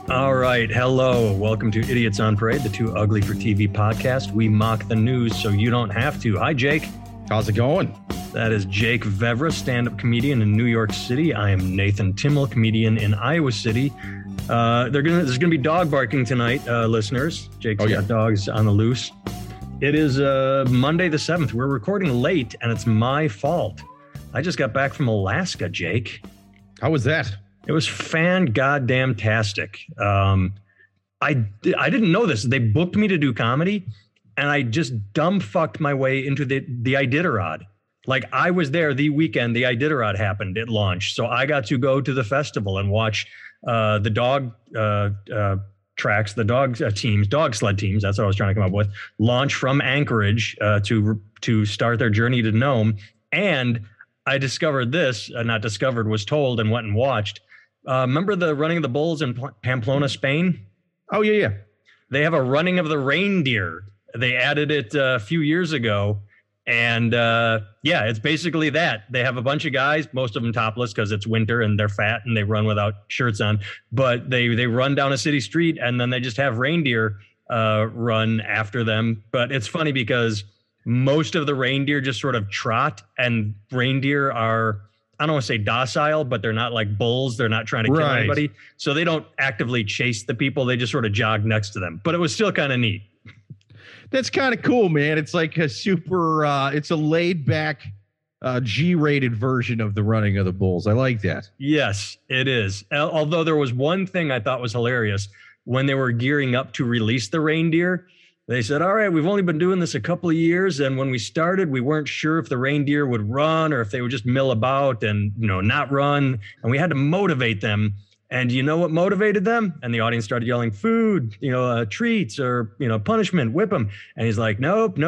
All right. Hello. Welcome to Idiots on Parade, the Too Ugly for TV podcast. We mock the news so you don't have to. Hi, Jake. How's it going? That is Jake Vevra, stand-up comedian in New York City. I am Nathan Timmel, comedian in Iowa City. There's gonna be dog barking tonight, listeners. Jake's got dogs on the loose. It is Monday the 7th. We're recording late, and it's my fault. I just got back from Alaska, Jake. How was that? It was fan-goddamn-tastic. I didn't know this. They booked me to do comedy, and I just dumb-fucked my way into the Iditarod. Like, I was there the weekend the Iditarod happened. It launched. So I got to go to the festival and watch the dog tracks, the dog sled teams, that's what I was trying to come up with, launch from Anchorage to start their journey to Nome. And I discovered this, was told and went and watched. Remember the running of the bulls in Pamplona, Spain? Oh, yeah. They have a running of the reindeer. They added it a few years ago. And it's basically that. They have a bunch of guys, most of them topless because it's winter and they're fat and they run without shirts on. But they run down a city street and then they just have reindeer run after them. But it's funny because most of the reindeer just sort of trot, and reindeer are, I don't want to say docile, but they're not like bulls. They're not trying to kill anybody. So they don't actively chase the people. They just sort of jog next to them. But it was still kind of neat. That's kind of cool, man. It's like a super, it's a laid back, G-rated version of the running of the bulls. I like that. Yes, it is. Although there was one thing I thought was hilarious. When they were gearing up to release the reindeer, they said, all right, we've only been doing this a couple of years. And when we started, we weren't sure if the reindeer would run or if they would just mill about and, not run. And we had to motivate them. And you know what motivated them? And the audience started yelling, food, treats or, punishment, whip them. And he's like, nope.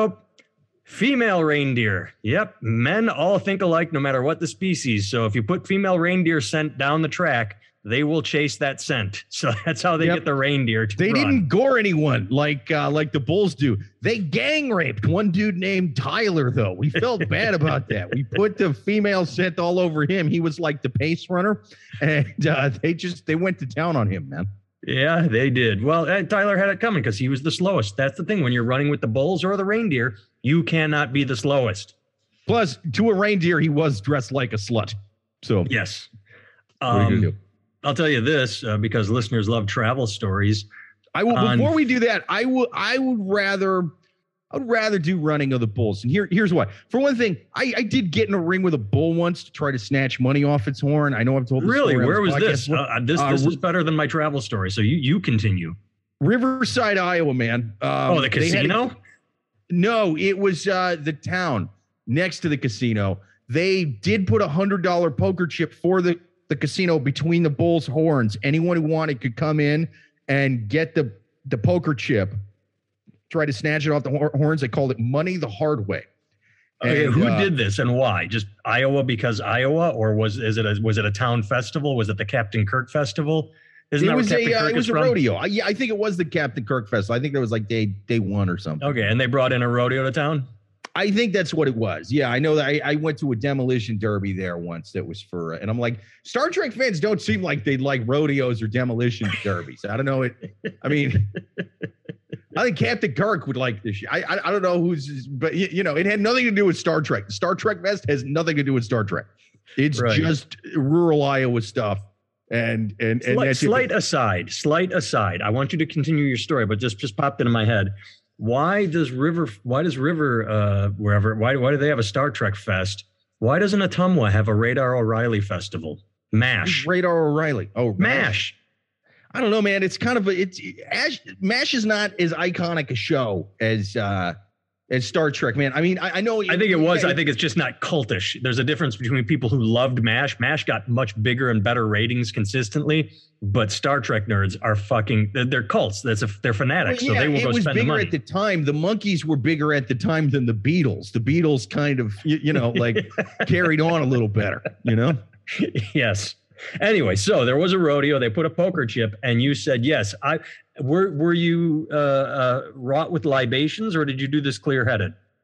Female reindeer. Yep. Men all think alike no matter what the species. So if you put female reindeer scent down the track, they will chase that scent. So that's how they get the reindeer to They run. didn't gore anyone like the bulls do. They gang raped one dude named Tyler, though. We felt bad about that. We put the female scent all over him. He was like the pace runner, and they went to town on him, man. Yeah, they did. Well, Tyler had it coming because he was the slowest. That's the thing. When you're running with the bulls or the reindeer, you cannot be the slowest. Plus, to a reindeer, he was dressed like a slut. So yes. What are you gonna do? I'll tell you this because listeners love travel stories. I will. Before we do that, I would rather do running of the bulls. And here's why. For one thing, I did get in a ring with a bull once to try to snatch money off its horn. I know I've told this really. Story Where was podcast. This is better than my travel story. So you continue. Riverside, Iowa, man. The casino? No, it was the town next to the casino. They did put $100 poker chip for the casino between the bull's horns. Anyone who wanted could come in and get the poker chip, try to snatch it off the horns. They called it money the hard way. Okay, who did this and why? Just Iowa because Iowa, or was it a town festival? Was it the Captain Kirk Festival? It was a rodeo. I think it was the Captain Kirk Festival. I think that was like day one or something. Okay, and they brought in a rodeo to town? I think that's what it was. Yeah, I know that I went to a demolition derby there once that was for, and I'm like, Star Trek fans don't seem like they like rodeos or demolition derbies. I don't know I think Captain Kirk would like this. I don't know but it had nothing to do with Star Trek. The Star Trek Fest has nothing to do with Star Trek. It's just rural Iowa stuff. And slight aside. I want you to continue your story, but just popped into my head. Why does River why do they have a Star Trek Fest? Why doesn't Ottumwa have a Radar O'Reilly festival? MASH. Radar O'Reilly. Oh, MASH. I don't know, man. It's kind of MASH is not as iconic a show as Star Trek, man. I mean, I know. I think it was. I think it's just not cultish. There's a difference between people who loved MASH. MASH got much bigger and better ratings consistently, but Star Trek nerds are they're cults. They're fanatics, so they will go spend the money. It was bigger at the time. The Monkees were bigger at the time than the Beatles. The Beatles kind of, carried on a little better, Yes. Anyway, so there was a rodeo. They put a poker chip, and you said yes. Were you wrought with libations, or did you do this clear-headed?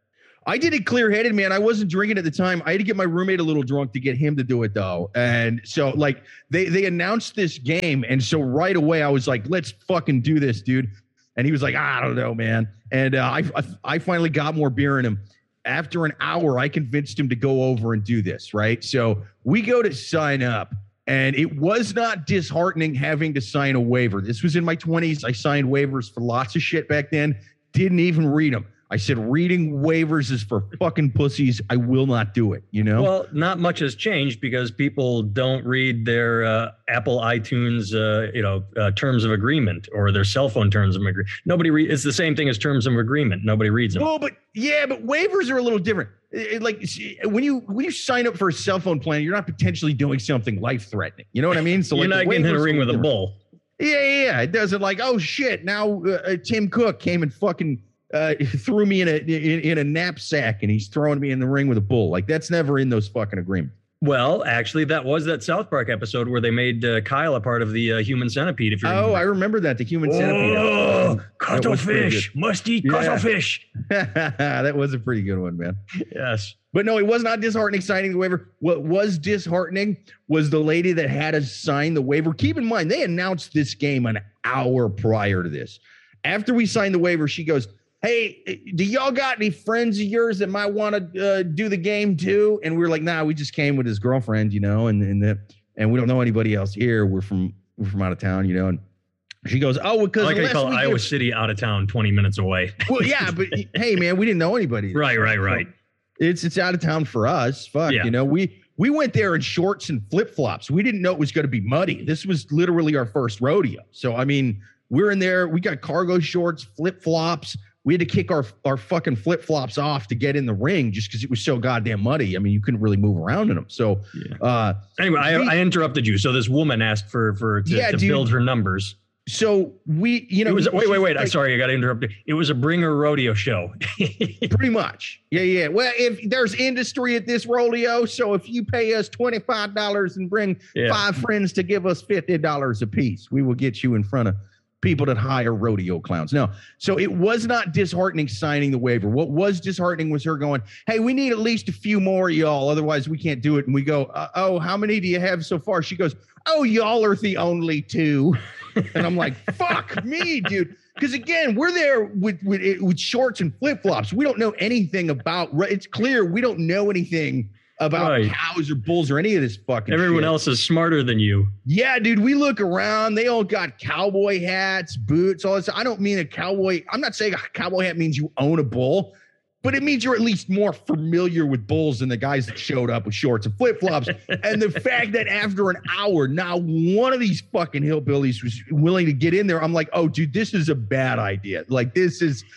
I did it clear-headed, man. I wasn't drinking at the time. I had to get my roommate a little drunk to get him to do it, though. And so, like, they announced this game, and so right away I was like, "Let's fucking do this, dude." And he was like, "I don't know, man." And I finally got more beer in him. After an hour, I convinced him to go over and do this, right? So we go to sign up, and it was not disheartening having to sign a waiver. This was in my 20s. I signed waivers for lots of shit back then. Didn't even read them. I said, reading waivers is for fucking pussies. I will not do it, you know? Well, not much has changed because people don't read their Apple iTunes, terms of agreement or their cell phone terms of agreement. It's the same thing as terms of agreement. Nobody reads them. Oh, but waivers are a little different. Like when you sign up for a cell phone plan, you're not potentially doing something life-threatening. You know what I mean? So you're not getting in a ring with a bull. Yeah. It doesn't like, oh shit, now Tim Cook came and fucking threw me in a knapsack and he's throwing me in the ring with a bull. Like that's never in those fucking agreements. Well, actually, that was that South Park episode where they made Kyle a part of the human centipede. If you remember. I remember that, the human centipede. Oh, cuttlefish, must eat cuttlefish. That was a pretty good one, man. Yes. But no, it was not disheartening signing the waiver. What was disheartening was the lady that had us sign the waiver. Keep in mind, they announced this game an hour prior to this. After we signed the waiver, she goes, "Hey, do y'all got any friends of yours that might want to do the game too?" And we were like, "Nah, we just came with his girlfriend, you know, and we don't know anybody else here. We're from out of town, you know." And she goes, "Oh, because I like to call Iowa City out of town, 20 minutes away." Well, yeah, but hey, man, we didn't know anybody. Right. It's out of town for us. Fuck, yeah. You know, we went there in shorts and flip flops. We didn't know it was going to be muddy. This was literally our first rodeo. So I mean, we're in there. We got cargo shorts, flip flops. We had to kick our fucking flip flops off to get in the ring just because it was so goddamn muddy. I mean, you couldn't really move around in them. So, anyway, I interrupted you. So this woman asked to build her numbers. So we, you know, it was wait. I'm sorry, I got to interrupt you. It was a bringer rodeo show. Pretty much. Yeah. Well, if there's industry at this rodeo, so if you pay us $25 and bring 5 friends to give us $50 a piece, we will get you in front of people that hire rodeo clowns. No. So it was not disheartening signing the waiver. What was disheartening was her going, "Hey, we need at least a few more, y'all. Otherwise we can't do it." And we go, "Oh, how many do you have so far?" She goes, "Oh, y'all are the only 2." And I'm like, fuck me, dude. Because again, we're there with shorts and flip flops. We don't know anything about. It's clear we don't know anything about cows or bulls or any of this fucking Everyone shit. else is smarter than you. Yeah, dude. We look around. They all got cowboy hats, boots, all this. I don't mean a cowboy. I'm not saying a cowboy hat means you own a bull, but it means you're at least more familiar with bulls than the guys that showed up with shorts and flip-flops. And the fact that after an hour, now one of these fucking hillbillies was willing to get in there, I'm like, oh, dude, this is a bad idea. Like, this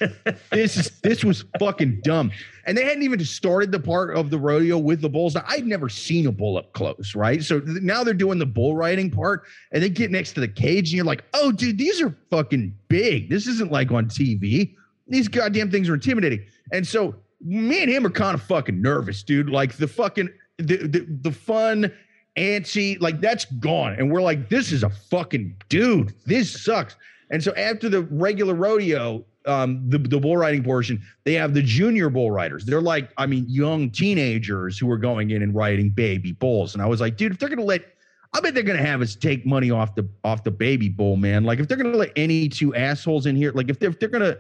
was fucking dumb. And they hadn't even started the part of the rodeo with the bulls. Now, I'd never seen a bull up close, right? So now they're doing the bull riding part, and they get next to the cage, and you're like, oh, dude, these are fucking big. This isn't like on TV. These goddamn things are intimidating. And so me and him are kind of fucking nervous, dude. Like the fucking the fun, antsy, like that's gone. And we're like, this is a fucking dude. This sucks. And so after the regular rodeo, the bull riding portion, they have the junior bull riders. They're like, I mean, young teenagers who are going in and riding baby bulls. And I was like, dude, if they're gonna I bet they're gonna have us take money off the baby bull, man. Like if they're gonna let any 2 assholes in here, like if they're gonna,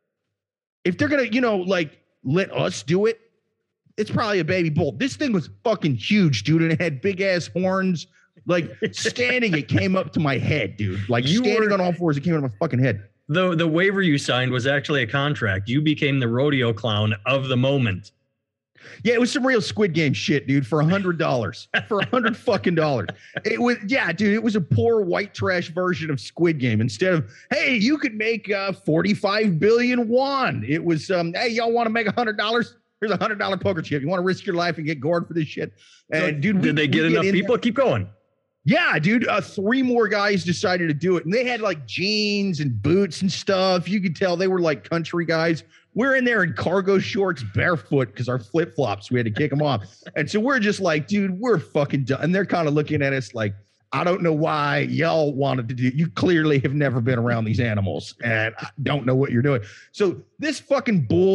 you know, like let us do it, it's probably a baby bull. This thing was fucking huge, dude, and it had big ass horns. Like standing, it came up to my head, dude. Like standing on all fours, it came up to my fucking head. The waiver you signed was actually a contract. You became the rodeo clown of the moment. Yeah, it was some real Squid Game shit, dude, for $100. For $100 fucking dollars. It was, yeah, dude, it was a poor white trash version of Squid Game. Instead of, hey, you could make 45 billion won. It was, hey, y'all want to make $100? Here's a $100 poker chip. You want to risk your life and get gored for this shit? And dude, did they get enough people? Keep going. Yeah, dude. 3 more guys decided to do it, and they had like jeans and boots and stuff. You could tell they were like country guys. We're in there in cargo shorts, barefoot, because our flip flops, we had to kick them off. And so we're just like, dude, we're fucking done. And they're kind of looking at us like, I don't know why y'all wanted to do. You clearly have never been around these animals, and I don't know what you're doing. So this fucking bull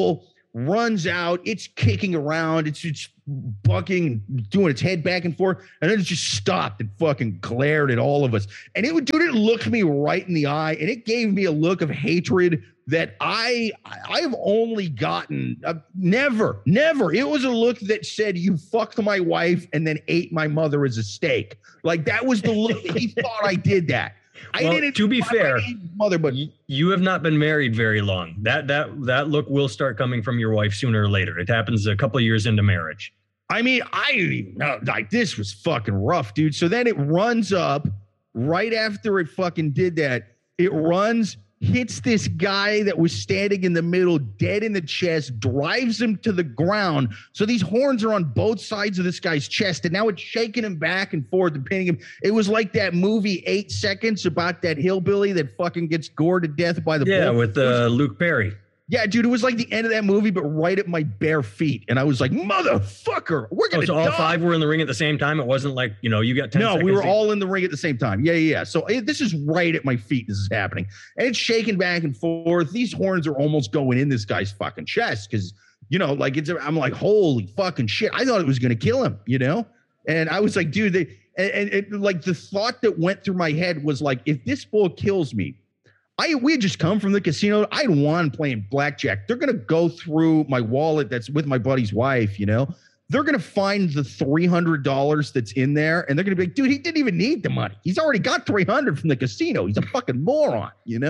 runs out. It's kicking around. It's bucking, doing its head back and forth. And then it just stopped and fucking glared at all of us. And it looked me right in the eye. And it gave me a look of hatred that I've only gotten never. It was a look that said, you fucked my wife and then ate my mother as a steak. Like that was the look that he thought I did that. Well, to be fair, mother, but you have not been married very long. That look will start coming from your wife sooner or later. It happens a couple of years into marriage. I mean, I didn't even know. Like, this was fucking rough, dude. So then it runs up right after it fucking did that. It runs, hits this guy that was standing in the middle, dead in the chest, drives him to the ground. So these horns are on both sides of this guy's chest, and now it's shaking him back and forth and pinning him. It was like that movie 8 Seconds about that hillbilly that fucking gets gored to death by the bull. With Luke Perry. Yeah, dude, it was like the end of that movie, but right at my bare feet. And I was like, motherfucker, we're going to so die. all 5 were in the ring at the same time? It wasn't like, you got 10 No, seconds. we were all in the ring at the same time. Yeah. So this is right at my feet. This is happening. And it's shaking back and forth. These horns are almost going in this guy's fucking chest because, I'm like, holy fucking shit. I thought it was going to kill him, And I was like, dude, like the thought that went through my head was like, if this bull kills me, we had just come from the casino. I had won playing blackjack. They're going to go through my wallet that's with my buddy's wife, They're going to find the $300 that's in there, and they're going to be like, dude, he didn't even need the money. He's already got $300 from the casino. He's a fucking moron,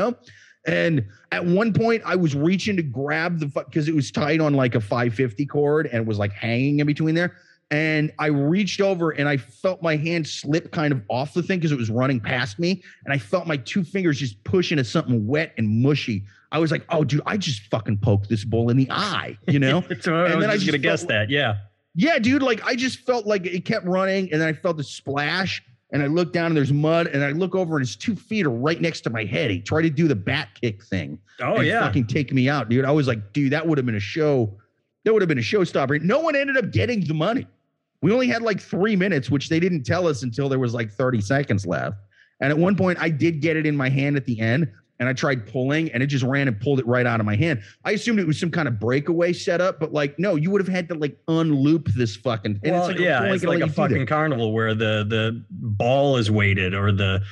And at one point, I was reaching to grab because it was tied on like a 550 cord and was like hanging in between there. And I reached over and I felt my hand slip kind of off the thing because it was running past me. And I felt my 2 fingers just push into something wet and mushy. I was like, oh, dude, I just fucking poked this bull in the eye, So I was just going to guess that. Yeah. Yeah, dude. Like I just felt like it kept running. And then I felt a splash and I looked down and there's mud. And I look over and his 2 feet are right next to my head. He tried to do the bat kick thing. Oh, yeah. Fucking take me out, dude. I was like, dude, that would have been a show. That would have been a showstopper. No one ended up getting the money. We only had like 3 minutes, which they didn't tell us until there was like 30 seconds left. And at one point I did get it in my hand at the end and I tried pulling and it just ran and pulled it right out of my hand. I assumed it was some kind of breakaway setup, but like, no, you would have had to like unloop this fucking. And well, it's like a fucking carnival where the ball is weighted or the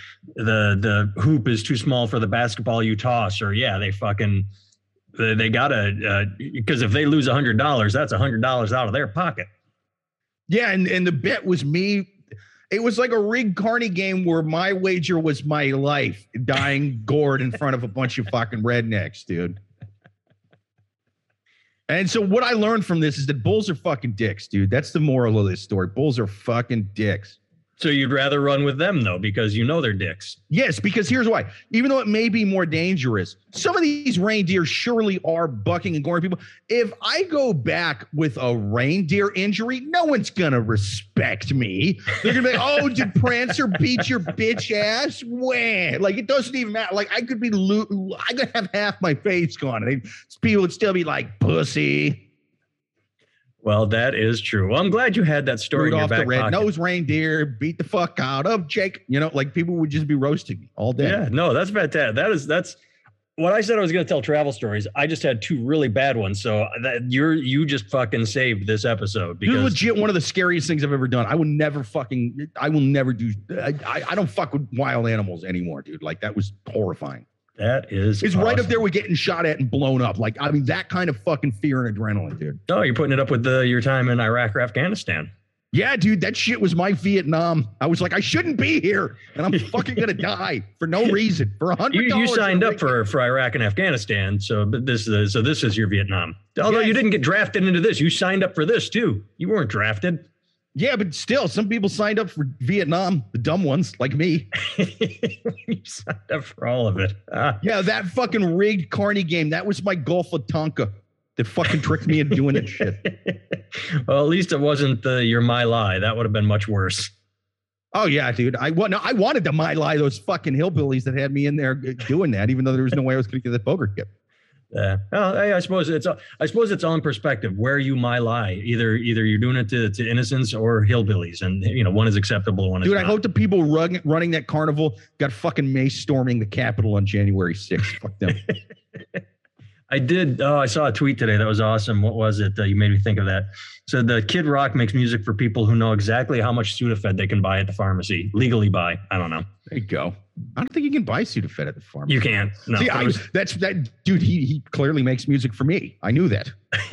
hoop is too small for the basketball you toss, or they gotta, because if they lose $100, that's $100 out of their pocket. Yeah, and the bet was me. It was like a rigged Carney game where my wager was my life dying gored in front of a bunch of fucking rednecks, dude. And so what I learned from this is that bulls are fucking dicks, dude. That's the moral of this story. Bulls are fucking dicks. So you'd rather run with them, though, because they're dicks. Yes, because here's why. Even though it may be more dangerous, some of these reindeer surely are bucking and goring people. If I go back with a reindeer injury, no one's going to respect me. They're going to be like, oh, did Prancer beat your bitch ass? Wah. Like, it doesn't even matter. Like, I could have half my face gone. And people would still be like, pussy. Well, that is true. Well, I'm glad you had that story in your back pocket. Red-nosed reindeer beat the fuck out of Jake. Like people would just be roasting me all day. Yeah, no, that's fantastic. That's what I said I was going to tell travel stories. I just had 2 really bad ones. So you just fucking saved this episode. Because this is legit one of the scariest things I've ever done. I will never do. I don't fuck with wild animals anymore, dude. Like that was horrifying. That is it's awesome. Right up there with getting shot at and blown up. Like, I mean, that kind of fucking fear and adrenaline, dude. Oh, you're putting it up with your time in Iraq or Afghanistan. Yeah, dude, that shit was my Vietnam. I was like, I shouldn't be here, and I'm fucking gonna die for no reason. For $100, you signed up for Iraq and Afghanistan, so this is your Vietnam. Although you didn't get drafted into this, you signed up for this too. You weren't drafted. Yeah, but still, some people signed up for Vietnam, the dumb ones like me. You signed up for all of it. Yeah, that fucking rigged Carney game, that was my Gulf of Tonka that fucking tricked me into doing that shit. Well, at least it wasn't your My Lai. That would have been much worse. Oh, yeah, dude. I wanted to My Lai those fucking hillbillies that had me in there doing that, even though there was no way I was going to get that poker chip. Yeah, well, I suppose it's all in perspective where you My Lai. Either you're doing it to innocents or hillbillies, and one is acceptable, one is not. Dude, I hope the people running that carnival got fucking mace storming the Capitol on January 6th. Fuck them. I did. Oh, I saw a tweet today that was awesome. What was it? You made me think of that. So the Kid Rock makes music for people who know exactly how much Sudafed they can buy at the pharmacy, legally buy. I don't know. There you go. I don't think you can buy Sudafed at the pharmacy. You can't. No. See, that's that dude. He clearly makes music for me. I knew that.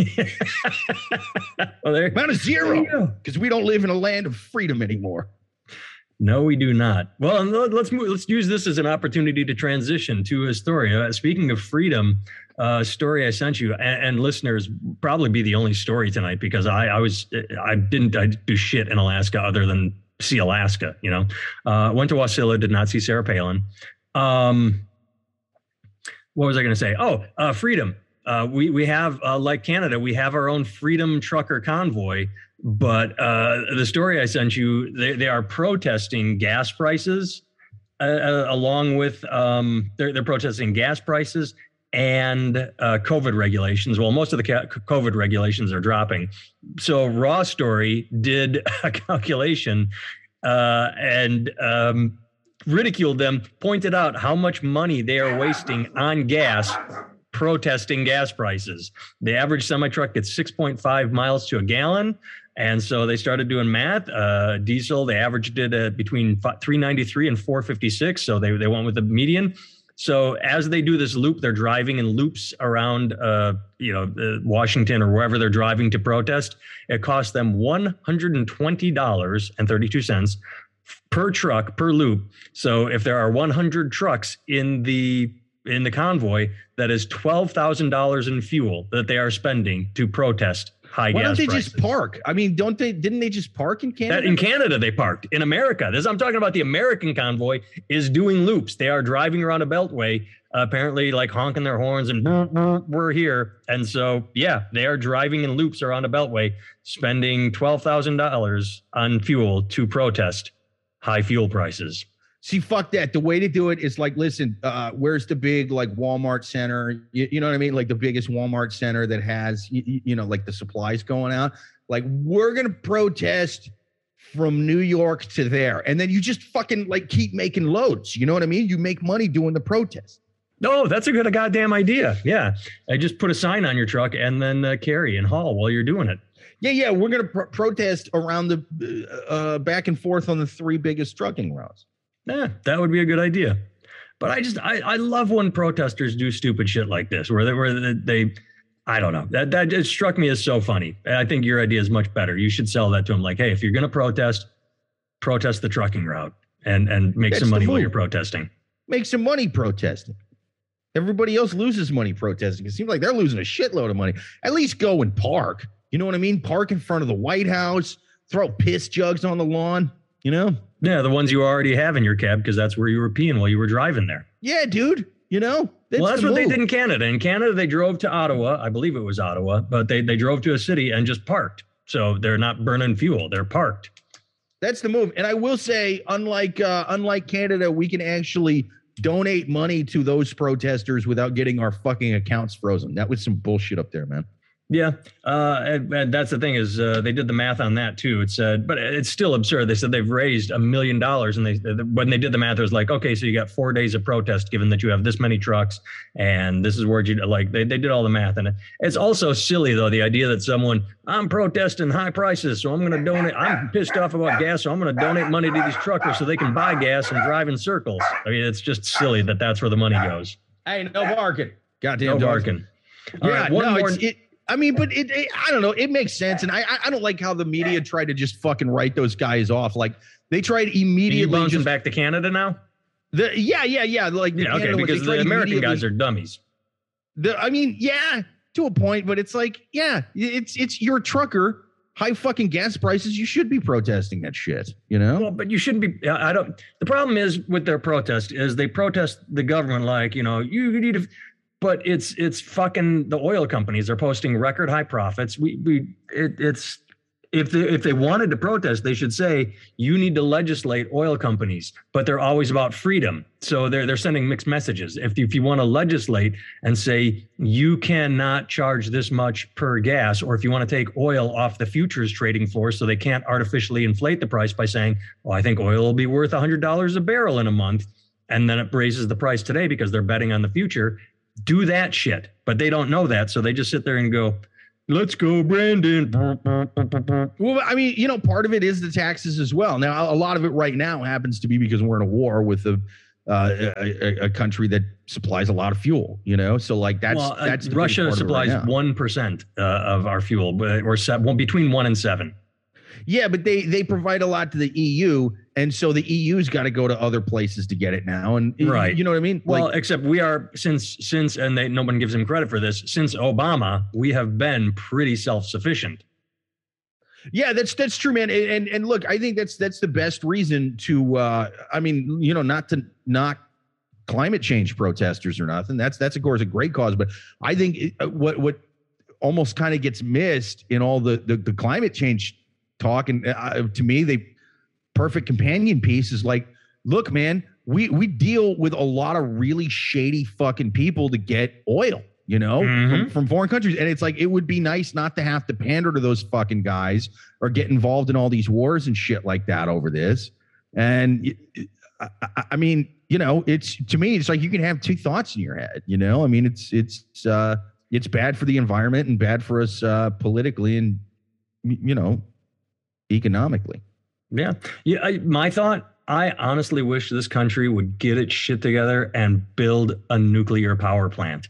Well, there, amount of zero because we don't live in a land of freedom anymore. No, we do not. Well, let's move. Let's use this as an opportunity to transition to a story. Speaking of freedom, story I sent you and listeners probably be the only story tonight because I didn't do shit in Alaska other than see Alaska. You know, went to Wasilla, did not see Sarah Palin. What was I going to say? Oh, freedom. We have like Canada, we have our own freedom trucker convoy. But the story I sent you, they are protesting gas prices, along with they're protesting gas prices and COVID regulations. Well, most of the COVID regulations are dropping. So Raw Story did a calculation and ridiculed them, pointed out how much money they are wasting on gas protesting gas prices. The average semi-truck gets 6.5 miles to a gallon. And so they started doing math. Diesel, they averaged it between 393 and 456. So they went with the median. So as they do this loop, they're driving in loops around, Washington or wherever they're driving to protest. It costs them $120.32 per truck per loop. So if there are 100 trucks in the convoy, that is $12,000 in fuel that they are spending to protest high gas prices. Why don't they just park? I mean, didn't they just park in Canada? In Canada, they parked. In America, I'm talking about the American convoy is doing loops. They are driving around a beltway, apparently like honking their horns and we're here. And so, yeah, they are driving in loops around a beltway, spending $12,000 on fuel to protest high fuel prices. See, fuck that. The way to do it is like, listen, where's the big like Walmart center? You know what I mean? Like the biggest Walmart center that has, like the supplies going out. Like we're going to protest from New York to there. And then you just fucking like keep making loads. You know what I mean? You make money doing the protest. No, that's a good goddamn idea. Yeah. I just put a sign on your truck and then carry and haul while you're doing it. Yeah. We're going to protest around the back and forth on the three biggest trucking routes. Yeah, that would be a good idea. But I love when protesters do stupid shit like this, where they I don't know. That just struck me as so funny. I think your idea is much better. You should sell that to them. Like, hey, if you're going to protest the trucking route and make some money while you're protesting. Make some money protesting. Everybody else loses money protesting. It seems like they're losing a shitload of money. At least go and park. You know what I mean? Park in front of the White House. Throw piss jugs on the lawn. You know? Yeah, the ones you already have in your cab because that's where you were peeing while you were driving there. Yeah, dude. You know? That's what they did in Canada. In Canada, they drove to Ottawa. I believe it was Ottawa, but they drove to a city and just parked. So they're not burning fuel. They're parked. That's the move. And I will say, unlike Canada, we can actually donate money to those protesters without getting our fucking accounts frozen. That was some bullshit up there, man. Yeah. And that's the thing is they did the math on that too. It said, but it's still absurd. They said they've raised $1 million and when they did the math, it was like, okay, so you got 4 days of protest given that you have this many trucks and this is where you like, they did all the math. And it's also silly though, the idea that I'm protesting high prices. So I'm going to donate. I'm pissed off about gas. So I'm going to donate money to these truckers so they can buy gas and drive in circles. I mean, it's just silly that that's where the money goes. Hey, no barking. Goddamn no barking. Yeah, I mean, but I don't know. It makes sense. And I don't like how the media tried to just fucking write those guys off. Like they tried immediately. Are you back to Canada now? Yeah. Like, okay, because the American guys are dummies. To a point, but it's like, yeah, it's you're a trucker. High fucking gas prices. You should be protesting that shit, you know? Well, but you shouldn't be. The problem is with their protest is they protest the government like, you need to. But it's fucking the oil companies are posting record high profits. If they wanted to protest, they should say you need to legislate oil companies, but they're always about freedom. So they're sending mixed messages. If you want to legislate and say you cannot charge this much per gas, or if you want to take oil off the futures trading floor so they can't artificially inflate the price by saying, well, I think oil will be worth $100 a barrel in a month. And then it raises the price today because they're betting on the future. Do that shit. But they don't know that. So they just sit there and go, let's go, Brandon. Well, I mean, you know, part of it is the taxes as well. Now, a lot of it right now happens to be because we're in a war with a country that supplies a lot of fuel, you know? So like that's Russia supplies 1% of our fuel, or between 1 and 7. Yeah, but they provide a lot to the EU, and so the EU's got to go to other places to get it now, and right, you know what I mean? Well, except we are since and no one gives him credit for this. Since Obama, we have been pretty self-sufficient. Yeah, that's true, man. And look, I think that's the best reason to. I mean, you know, not to knock climate change protesters or nothing. That's of course a great cause, but I think what almost kind of gets missed in all the climate change talk, and to me, the perfect companion piece is like, look, man, we deal with a lot of really shady fucking people to get oil, you know, from foreign countries. And it's like, it would be nice not to have to pander to those fucking guys or get involved in all these wars and shit like that over this. And I mean, you know, to me, it's like you can have two thoughts in your head, you know? I mean, it's bad for the environment and bad for us politically and, you know, economically. Yeah. My thought, I honestly wish this country would get its shit together and build a nuclear power plant.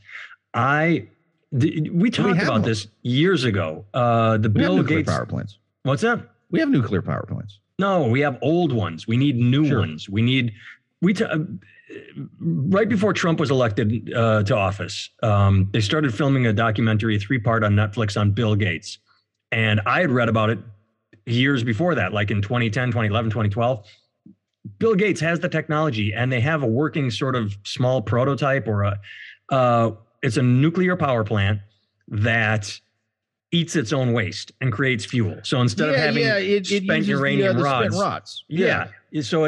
We talked about this years ago. The Bill Gates power plants. What's that? We have nuclear power plants. No, we have old ones. We need new ones. Right before Trump was elected to office, they started filming a documentary, 3-part on Netflix on Bill Gates. And I had read about it years before that, like in 2010, 2011, 2012. Bill Gates has the technology, and they have a working sort of small prototype, or it's a nuclear power plant that eats its own waste and creates fuel. So instead of having spent uranium rods, so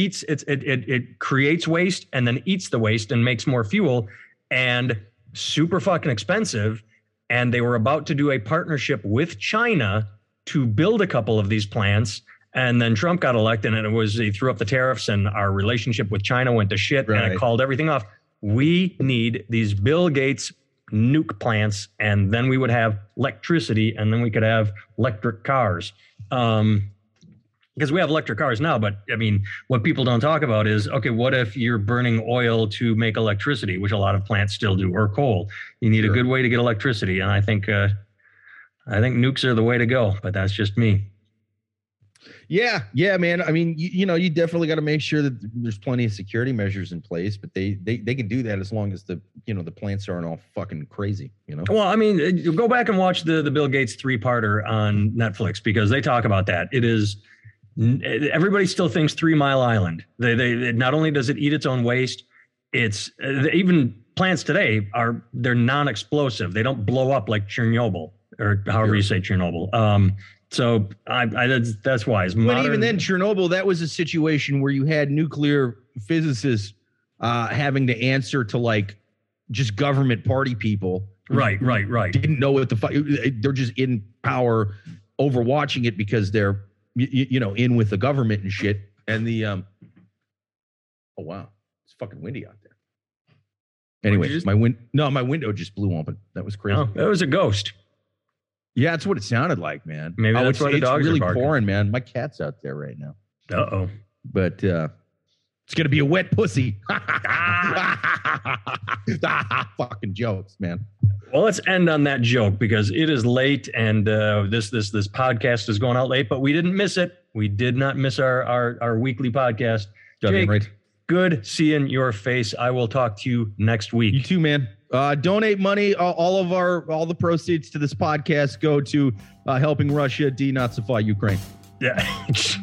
it creates waste and then eats the waste and makes more fuel, and super fucking expensive. And they were about to do a partnership with China to build a couple of these plants. And then Trump got elected, and he threw up the tariffs, and our relationship with China went to shit, and it called everything off. We need these Bill Gates nuke plants, and then we would have electricity, and then we could have electric cars. Because we have electric cars now, but I mean, what people don't talk about is, okay, what if you're burning oil to make electricity, which a lot of plants still do, or coal? You need a good way to get electricity, and I think nukes are the way to go, but that's just me. Yeah, man. I mean, you know, you definitely got to make sure that there's plenty of security measures in place, but they can do that as long as the plants aren't all fucking crazy, you know? Well, I mean, go back and watch the Bill Gates 3-parter on Netflix, because they talk about that. It is, everybody still thinks 3 Mile Island. They not only does it eat its own waste, it's even plants today they're non-explosive. They don't blow up like Chernobyl, or however you say Chernobyl. So that's wise. But even then, Chernobyl, that was a situation where you had nuclear physicists having to answer to like just government party people. Right. Didn't know what the fuck. They're just in power, overwatching it because they're in with the government and shit. And oh wow, it's fucking windy out there. Anyway, my window just blew open. That was crazy. Oh, that was a ghost. Yeah, that's what it sounded like, man. Maybe that's why the dogs really are barking. pouring, man. My cat's out there right now. Uh-oh. But it's gonna be a wet pussy. Fucking jokes, man. Well, let's end on that joke, because it is late, and this podcast is going out late, but we didn't miss it. We did not miss our weekly podcast. Jake, right. Good seeing your face. I will talk to you next week. You too, man. Donate money. All the proceeds to this podcast go to helping Russia denazify Ukraine. Yeah.